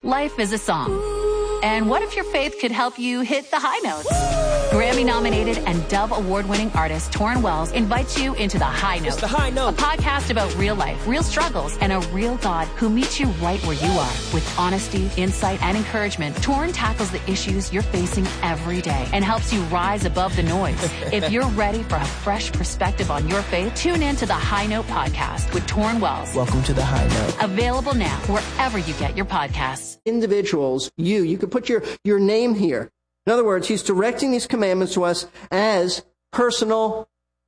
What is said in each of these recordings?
Life is a song. And what if your faith could help you hit the high notes? Grammy-nominated and Dove Award-winning artist Torrin Wells invites you into The High Note. It's The High Note. A podcast about real life, real struggles, and a real God who meets you right where you are. With honesty, insight, and encouragement, Torrin tackles the issues you're facing every day and helps you rise above the noise. If you're ready for a fresh perspective on your faith, tune in to The High Note podcast with Torrin Wells. Welcome to The High Note. Available now wherever you get your podcasts. Individuals, you could put your name here. In other words, he's directing these commandments to us as personal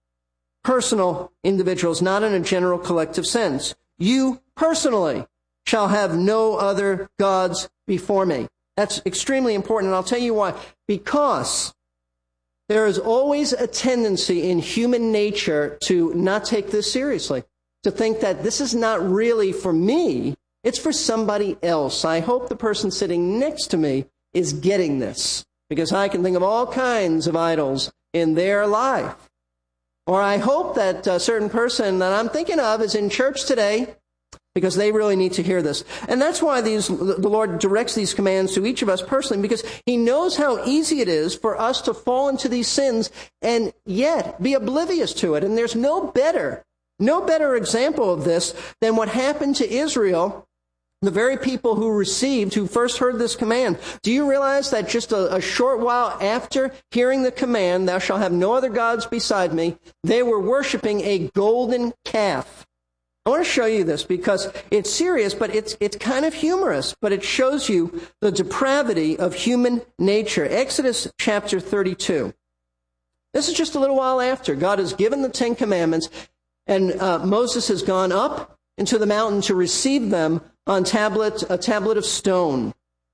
individuals, not in a general collective sense. You personally shall have no other gods before me. That's extremely important, and I'll tell you why. Because there is always a tendency in human nature to not take this seriously, to think that this is not really for me, it's for somebody else. I hope the person sitting next to me is getting this, because I can think of all kinds of idols in their life. Or I hope that a certain person that I'm thinking of is in church today, because they really need to hear this. And that's why the Lord directs these commands to each of us personally, because he knows how easy it is for us to fall into these sins and yet be oblivious to it. And there's no better example of this than what happened to Israel, the very people who first heard this command. Do you realize that just a short while after hearing the command, thou shalt have no other gods beside me, they were worshiping a golden calf? I want to show you this because it's serious, but it's kind of humorous, but it shows you the depravity of human nature. Exodus chapter 32. This is just a little while after. God has given the Ten Commandments, and Moses has gone up into the mountain to receive them on a tablet of stone.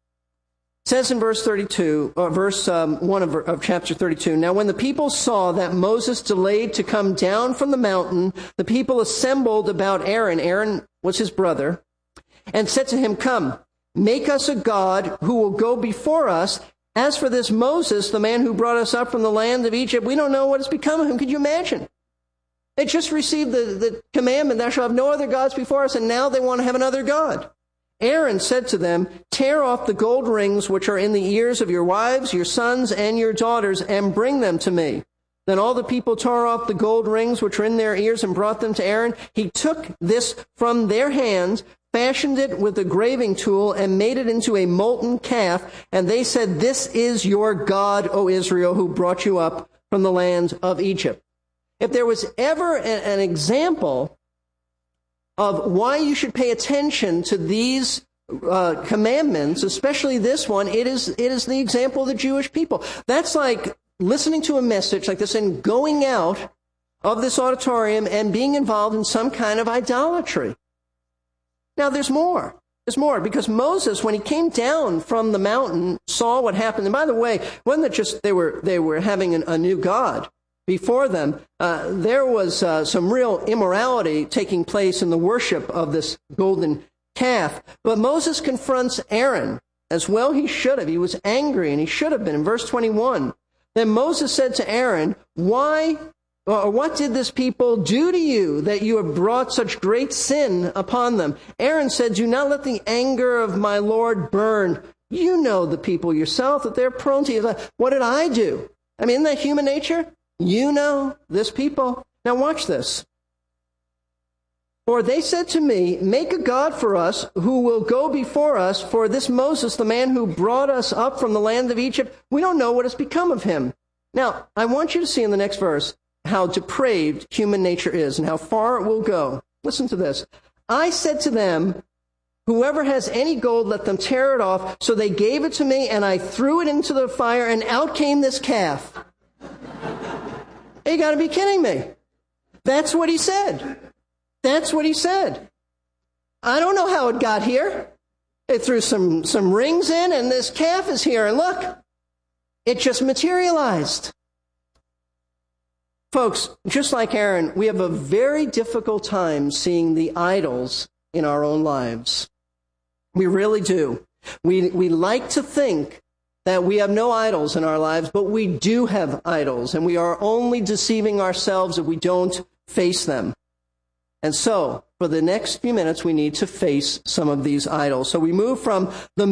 It says in verse 32, verse 1 of chapter 32, now when the people saw that Moses delayed to come down from the mountain, the people assembled about Aaron. Aaron was his brother, and said to him, come, make us a god who will go before us. As for this Moses, the man who brought us up from the land of Egypt, we don't know what has become of him. Could you imagine? They just received the commandment, thou shalt have no other gods before us, and now they want to have another god. Aaron said to them, tear off the gold rings which are in the ears of your wives, your sons, and your daughters, and bring them to me. Then all the people tore off the gold rings which were in their ears and brought them to Aaron. He took this from their hands, fashioned it with a graving tool, and made it into a molten calf. And they said, this is your God, O Israel, who brought you up from the land of Egypt. If there was ever an example of why you should pay attention to these commandments, especially this one, it is the example of the Jewish people. That's like listening to a message like this and going out of this auditorium and being involved in some kind of idolatry. Now, there's more. There's more, because Moses, when he came down from the mountain, saw what happened. And by the way, it wasn't that just they were having a new god before them. There was some real immorality taking place in the worship of this golden calf. But Moses confronts Aaron, as well he should have. He was angry, and he should have been. In verse 21, then Moses said to Aaron, what did this people do to you that you have brought such great sin upon them? Aaron said, do not let the anger of my Lord burn. You know the people yourself, that they're prone to you. What did I do? I mean, isn't that human nature? You know this people. Now watch this. For they said to me, make a god for us who will go before us, for this Moses, the man who brought us up from the land of Egypt, we don't know what has become of him. Now, I want you to see in the next verse how depraved human nature is and how far it will go. Listen to this. I said to them, whoever has any gold, let them tear it off. So they gave it to me, and I threw it into the fire, and out came this calf. You got to be kidding me. That's what he said. That's what he said. I don't know how it got here. They threw some rings in, and this calf is here, and look, it just materialized. Folks, just like Aaron, we have a very difficult time seeing the idols in our own lives. We really do. We like to think that we have no idols in our lives, but we do have idols, and we are only deceiving ourselves if we don't face them. And so, for the next few minutes, we need to face some of these idols. So we move from the